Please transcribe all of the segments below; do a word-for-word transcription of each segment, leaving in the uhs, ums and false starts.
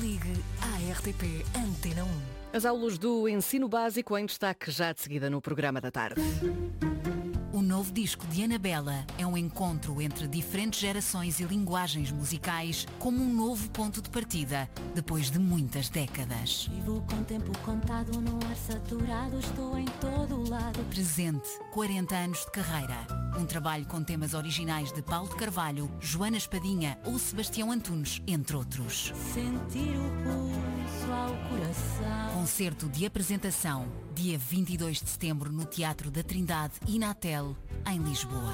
Ligue à R T P Antena um. As aulas do ensino básico em destaque já de seguida no programa da tarde. O novo disco de Anabela é um encontro entre diferentes gerações e linguagens musicais como um novo ponto de partida, depois de muitas décadas. Vivo com tempo contado, no ar saturado, estou em todo lado. Presente, quarenta anos de carreira. Um trabalho com temas originais de Paulo de Carvalho, Joana Espadinha ou Sebastião Antunes, entre outros. Sentir o pulso ao coração. Concerto de apresentação, dia vinte e dois de setembro no Teatro da Trindade e na Tel, em Lisboa.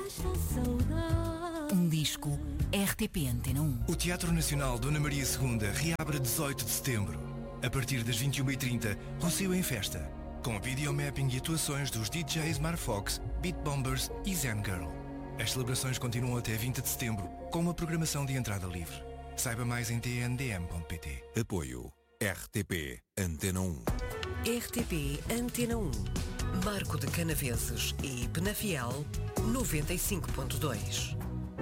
Um disco, R T P Antena um. O Teatro Nacional Dona Maria segunda reabre a dezoito de setembro. A partir das vinte e uma e trinta, Rocio em Festa, com videomapping e atuações dos D Js Marfox, Beat Bombers e Zen Girl. As celebrações continuam até vinte de setembro, com uma programação de entrada livre. Saiba mais em t n d m ponto p t. Apoio R T P Antena um. R T P Antena um. Marco de Canaveses e Penafiel noventa e cinco ponto dois.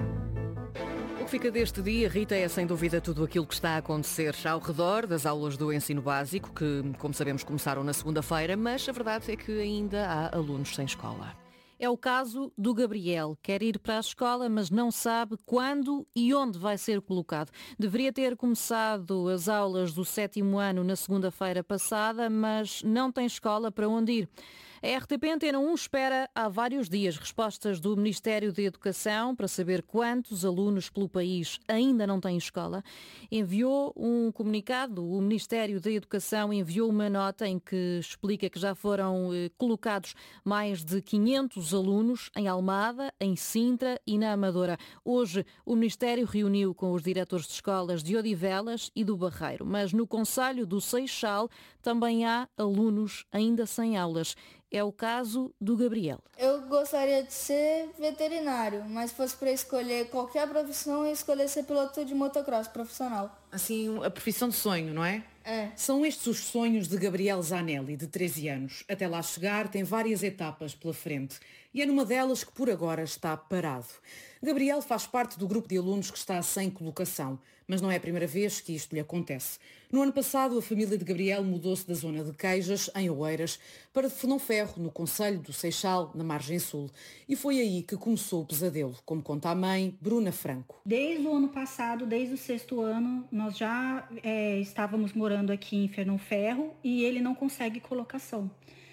O que fica deste dia, Rita, é sem dúvida tudo aquilo que está a acontecer ao redor das aulas do ensino básico, que, como sabemos, começaram na segunda-feira, mas a verdade é que ainda há alunos sem escola. É o caso do Gabriel. Quer ir para a escola, mas não sabe quando e onde vai ser colocado. Deveria ter começado as aulas do sétimo ano na segunda-feira passada, mas não tem escola para onde ir. A R T P Antena um espera há vários dias respostas do Ministério da Educação para saber quantos alunos pelo país ainda não têm escola. Enviou um comunicado, o Ministério da Educação enviou uma nota em que explica que já foram eh, colocados mais de quinhentos alunos em Almada, em Sintra e na Amadora. Hoje o Ministério reuniu com os diretores de escolas de Odivelas e do Barreiro, mas no concelho do Seixal também há alunos ainda sem aulas. É o caso do Gabriel. Eu gostaria de ser veterinário, mas se fosse para escolher qualquer profissão, eu escolher ser piloto de motocross profissional. Assim, a profissão de sonho, não é? É. São estes os sonhos de Gabriel Zanelli, de treze anos. Até lá chegar, tem várias etapas pela frente. E é numa delas que por agora está parado. Gabriel faz parte do grupo de alunos que está sem colocação, mas não é a primeira vez que isto lhe acontece. No ano passado, a família de Gabriel mudou-se da zona de Queijas, em Oeiras, para Fernãoferro, no concelho do Seixal, na margem sul. E foi aí que começou o pesadelo, como conta a mãe, Bruna Franco. Desde o ano passado, desde o sexto ano, nós já é, estávamos morando aqui em Fernãoferro e ele não consegue colocação.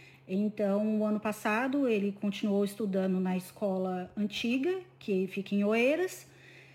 Então, o ano passado, ele continuou estudando na escola antiga, que fica em Oeiras.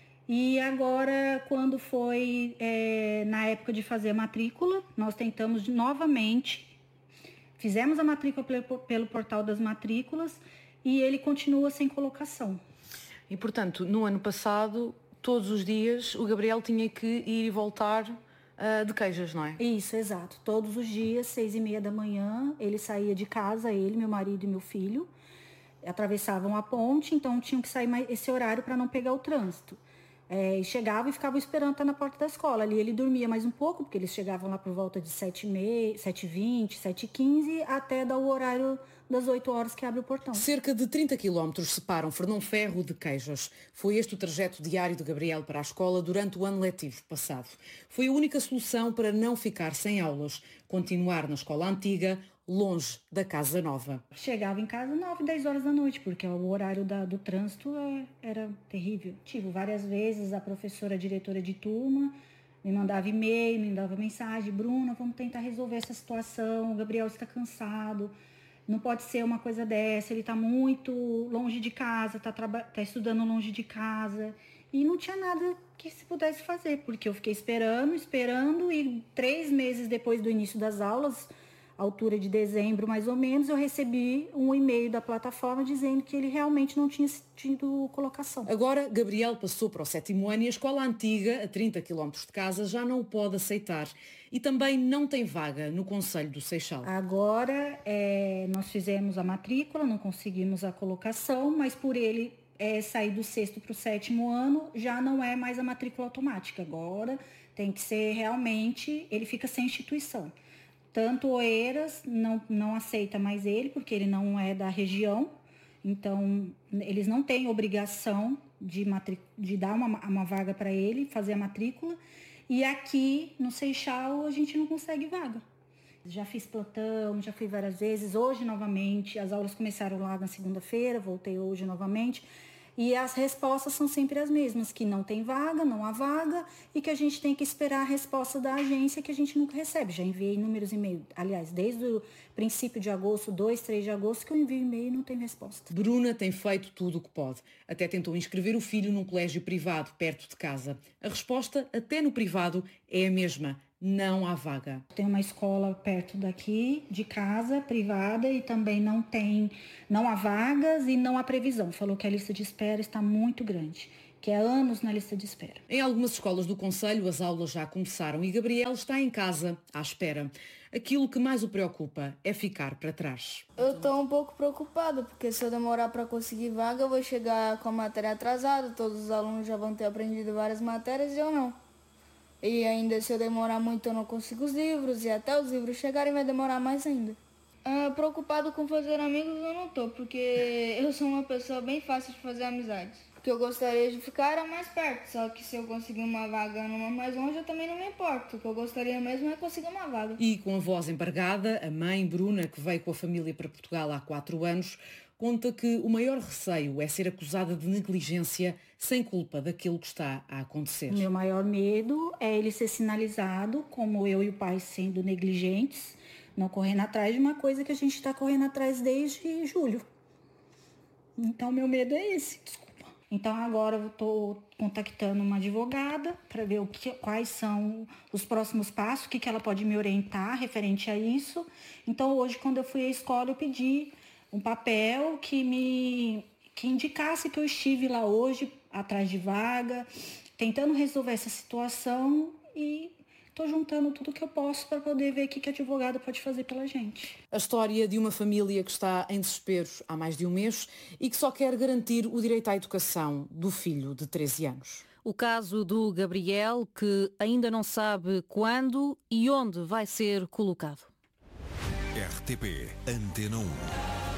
E agora, quando foi é, na época de fazer a matrícula, nós tentamos novamente, fizemos a matrícula pelo, pelo portal das matrículas e ele continua sem colocação. E, portanto, no ano passado, todos os dias, o Gabriel tinha que ir e voltar uh, de Queijas, não é? Isso, exato. Todos os dias, seis e meia da manhã, ele saía de casa, ele, meu marido e meu filho, atravessavam a ponte, então tinham que sair mais esse horário para não pegar o trânsito. É, chegava e ficava esperando estar na porta da escola. Ali ele dormia mais um pouco, porque eles chegavam lá por volta de sete e meia, sete e vinte, sete e quinze, até dar o horário das oito horas que abre o portão. Cerca de trinta quilómetros separam Fernãoferro de Queijas. Foi este o trajeto diário de Gabriel para a escola durante o ano letivo passado. Foi a única solução para não ficar sem aulas, continuar na escola antiga, longe da casa nova. Chegava em casa nove, dez horas da noite, porque o horário da, do trânsito é, era terrível. Tive várias vezes a professora, a diretora de turma, me mandava e-mail, me mandava mensagem: Bruna, vamos tentar resolver essa situação, o Gabriel está cansado, não pode ser uma coisa dessa, ele está muito longe de casa, está tá estudando longe de casa. E não tinha nada que se pudesse fazer, porque eu fiquei esperando, esperando, e três meses depois do início das aulas, altura de dezembro mais ou menos, eu recebi um e-mail da plataforma dizendo que ele realmente não tinha tido colocação. Agora, Gabriel passou para o sétimo ano e a escola antiga, a trinta quilómetros de casa, já não o pode aceitar. E também não tem vaga no concelho do Seixal. Agora, é, nós fizemos a matrícula, não conseguimos a colocação, mas por ele é, sair do sexto para o sétimo ano, já não é mais a matrícula automática. Agora tem que ser realmente, ele fica sem instituição. Tanto Oeiras não, não aceita mais ele, porque ele não é da região. Então, eles não têm obrigação de, matric... de dar uma, uma vaga para ele, fazer a matrícula. E aqui no Seixal a gente não consegue vaga. Já fiz plantão, já fui várias vezes, hoje novamente, as aulas começaram lá na segunda-feira, voltei hoje novamente. E as respostas são sempre as mesmas, que não tem vaga, não há vaga e que a gente tem que esperar a resposta da agência que a gente nunca recebe. Já enviei inúmeros e-mails, aliás, desde o princípio de agosto, dois, três de agosto, que eu envio e-mail e não tenho resposta. Bruna tem feito tudo o que pode. Até tentou inscrever o filho num colégio privado, perto de casa. A resposta, até no privado, é a mesma. Não há vaga. Tem uma escola perto daqui, de casa, privada, e também não tem, não há vagas e não há previsão. Falou que a lista de espera está muito grande, que é anos na lista de espera. Em algumas escolas do concelho as aulas já começaram e Gabriel está em casa, à espera. Aquilo que mais o preocupa é ficar para trás. Eu estou um pouco preocupada, porque se eu demorar para conseguir vaga, eu vou chegar com a matéria atrasada, todos os alunos já vão ter aprendido várias matérias e eu não. E ainda se eu demorar muito eu não consigo os livros, e até os livros chegarem vai demorar mais ainda. Ah, preocupado com fazer amigos eu não tô, porque eu sou uma pessoa bem fácil de fazer amizades. O que eu gostaria de ficar era mais perto, só que se eu conseguir uma vaga numa mais longe eu também não me importo. O que eu gostaria mesmo é conseguir uma vaga. E com a voz embargada, a mãe Bruna, que veio com a família para Portugal há quatro anos, conta que o maior receio é ser acusada de negligência sem culpa daquilo que está a acontecer. O meu maior medo é ele ser sinalizado como eu e o pai sendo negligentes, não correndo atrás de uma coisa que a gente está correndo atrás desde julho. Então, meu medo é esse, desculpa. Então, agora eu estou contactando uma advogada para ver o que, quais são os próximos passos, o que, que ela pode me orientar referente a isso. Então, hoje, quando eu fui à escola, eu pedi um papel que me que indicasse que eu estive lá hoje, atrás de vaga, tentando resolver essa situação e estou juntando tudo que eu posso para poder ver o que a advogada pode fazer pela gente. A história de uma família que está em desespero há mais de um mês e que só quer garantir o direito à educação do filho de treze anos. O caso do Gabriel, que ainda não sabe quando e onde vai ser colocado. R T P Antena um.